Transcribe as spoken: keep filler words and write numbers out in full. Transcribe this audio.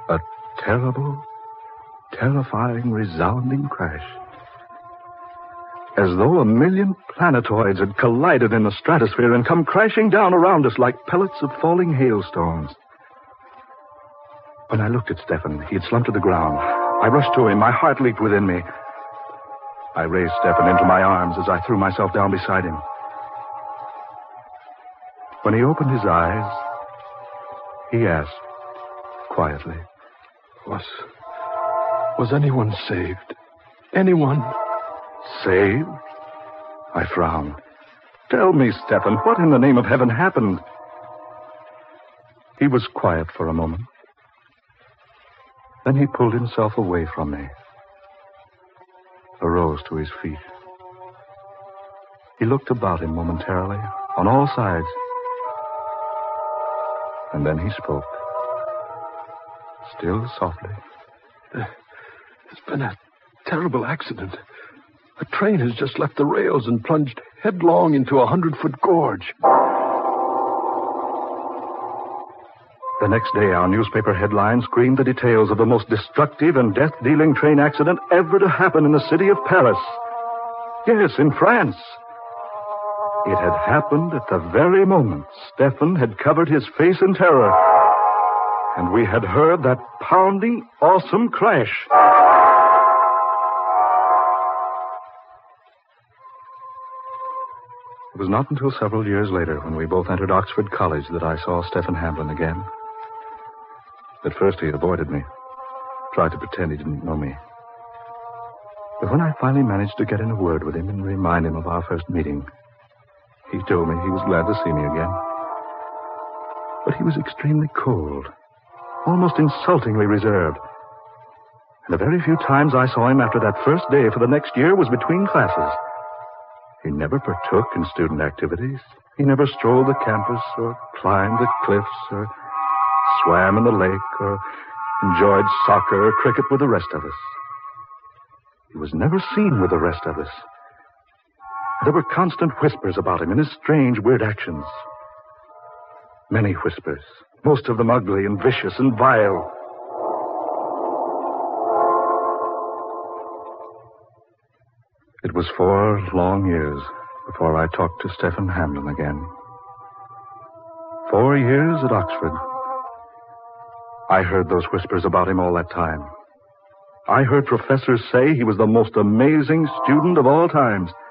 A terrible, terrifying, resounding crash. As though a million planetoids had collided in the stratosphere and come crashing down around us like pellets of falling hailstones. When I looked at Stefan, he had slumped to the ground. I rushed to him. My heart leaped within me. I raised Stefan into my arms as I threw myself down beside him. When he opened his eyes, he asked quietly, Was... was anyone saved? Anyone? Saved? I frowned. Tell me, Stefan, what in the name of heaven happened? He was quiet for a moment. Then he pulled himself away from me, arose to his feet. He looked about him momentarily, on all sides. And then he spoke, still softly. There's been a terrible accident. A train has just left the rails and plunged headlong into a hundred-foot gorge. The next day, our newspaper headlines screamed the details of the most destructive and death-dealing train accident ever to happen in the city of Paris. Yes, in France. It had happened at the very moment Stefan had covered his face in terror, and we had heard that pounding, awesome crash. It was not until several years later, when we both entered Oxford College, that I saw Stefan Hamlin again. At first, he avoided me, tried to pretend he didn't know me. But when I finally managed to get in a word with him and remind him of our first meeting, he told me he was glad to see me again. But he was extremely cold, almost insultingly reserved. And the very few times I saw him after that first day for the next year was between classes. He never partook in student activities. He never strolled the campus or climbed the cliffs or swam in the lake or enjoyed soccer or cricket with the rest of us. He was never seen with the rest of us. There were constant whispers about him and his strange, weird actions. Many whispers, most of them ugly and vicious and vile. It was four long years before I talked to Stefan Hamlin again. Four years at Oxford. I heard those whispers about him all that time. I heard professors say he was the most amazing student of all times.